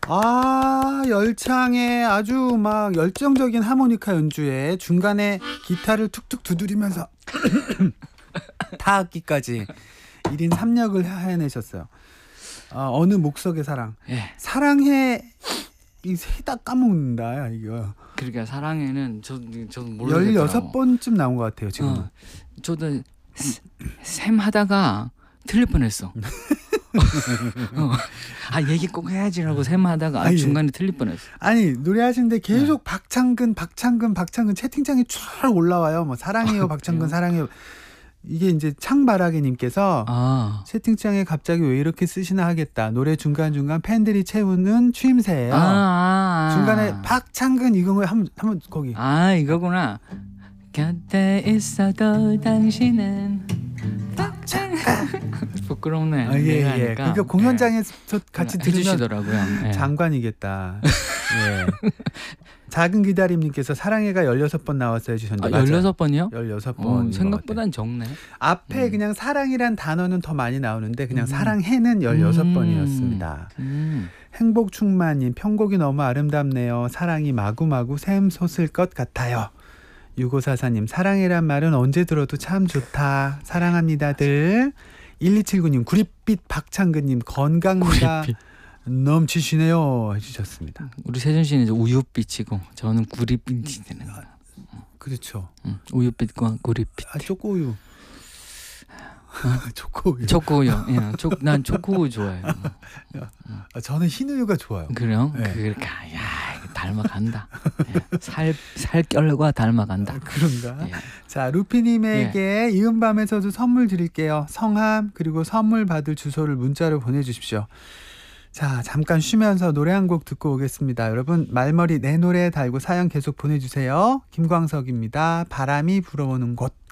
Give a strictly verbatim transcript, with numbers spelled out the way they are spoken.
아, 열창에 아주 막 열정적인 하모니카 연주에 중간에 기타를 툭툭 두드리면서 타악기까지 일 인 삼 역을 해내셨어요. 어, 어느 목석의 사랑. 예. 사랑해. 이 세 다 까먹는다 이거. 그러니까 사랑해는 저 저도 모르겠더라고. 열여섯 번쯤 나온 것 같아요 지금. 어, 저도 샘 하다가 틀릴 뻔했어. 어. 아 얘기 꼭 해야지라고 샘 하다가 아, 중간에 틀릴 뻔했어. 아니 노래하시는데 계속 네. 박창근 박창근 박창근 채팅창에 쫙 올라와요. 뭐 사랑해요 박창근 사랑해요. 이게 이제 창바라기님께서 아. 채팅창에 갑자기 왜 이렇게 쓰시나 하겠다. 노래 중간중간 팬들이 채우는 추임새예요. 아, 아, 아. 중간에 박창근 이거 한번 한번 거기. 아 이거구나. 곁에 있어도 당신은 박창근. 부끄럽네. 아, 예, 예. 그러니까 공연장에서 예. 같이 들으면 해주시더라고요. 예. 장관이겠다. 예. 작은 기다림님께서 사랑해가 열여섯 번 나왔어요 해주셨는데. 아, 열여섯 번이요? 열여섯 번. 어, 생각보단 적네. 앞에 음. 그냥 사랑이란 단어는 더 많이 나오는데 그냥 음. 사랑해는 열여섯 음. 번이었습니다. 음. 행복충만님 편곡이 너무 아름답네요. 사랑이 마구마구 샘솟을 것 같아요. 육오사사님 사랑해란 말은 언제 들어도 참 좋다. 사랑합니다들. 일이칠구님 구릿빛 박창근님 건강미가 구릿빛. 넘치시네요 해주셨습니다. 우리 세준 씨는 우유빛이고 저는 구릿빛이 되는 거야. 그렇죠. 응. 우유빛과 구릿빛. 아 초코우유. 어? 초코우유. 초코우유. 예, 초, 난 초코우유 좋아해요. 아, 저는 흰우유가 좋아요. 그래요? 네. 그러니까 야 닮아간다. 예, 살 살결과 닮아간다. 아, 그런가? 예. 자 루피님에게 예. 이은 밤에서도 선물 드릴게요. 성함 그리고 선물 받을 주소를 문자로 보내주십시오. 자 잠깐 쉬면서 노래 한 곡 듣고 오겠습니다. 여러분 말머리 내 노래 달고 사연 계속 보내주세요. 김광석입니다. 바람이 불어오는 곳.